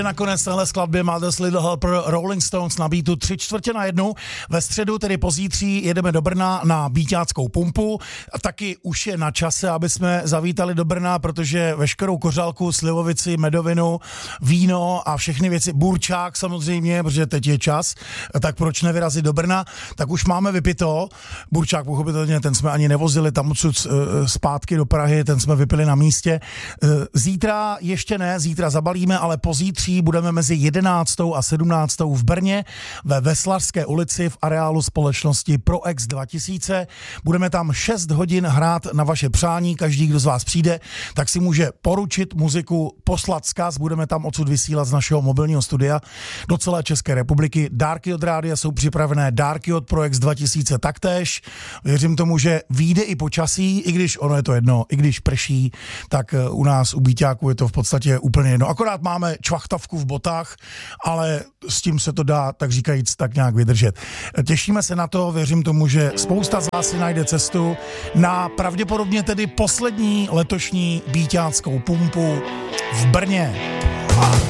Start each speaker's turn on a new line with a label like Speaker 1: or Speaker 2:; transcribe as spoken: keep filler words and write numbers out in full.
Speaker 1: Nakonec téhle skladbě Mother's Little Helper Rolling Stones na beatu tři čtvrtě na jednu. Ve středu, tedy pozítří, jedeme do Brna na Bíťáckou pumpu. A taky už je na čase, aby jsme zavítali do Brna, protože veškerou kořálku, slivovici, medovinu, víno a všechny věci, burčák samozřejmě, protože teď je čas, tak proč nevyrazit do Brna? Tak už máme vypito. Burčák, pochopitelně, ten jsme ani nevozili tam odsud zpátky do Prahy, ten jsme vypili na místě. Zítra ještě ne, zítra zabalíme, ale pozítří budeme mezi jedenáctou a sedmnáctou v Brně ve Veslařské ulici v areálu společnosti ProEx dva tisíce. Budeme tam šest hodin hrát na vaše přání. Každý, kdo z vás přijde, tak si může poručit muziku, poslat vzkaz. Budeme tam odsud vysílat z našeho mobilního studia do celé České republiky. Dárky od rádia jsou připravené, dárky od ProEx dva tisíce taktéž. Věřím tomu, že vyjde i počasí, i když ono je to jedno, i když prší, tak u nás u Bíťáku je to v podstatě úplně jedno. Akorát máme čvachtavku v botách, ale s tím se to dá, tak říkajíc, tak nějak vydržet. Těšíme se na to, věřím tomu, že spousta z vás si najde cestu na pravděpodobně tedy poslední letošní Bíťáckou pumpu v Brně.